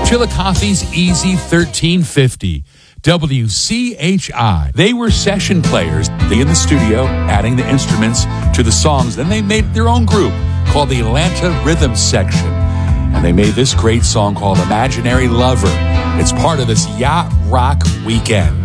Chillicothe's Easy 1350. WCHI. They were session players. They in the studio, adding the instruments to the songs. Then they made their own group called the Atlanta Rhythm Section. And they made this great song called Imaginary Lover. It's part of this Yacht Rock Weekend.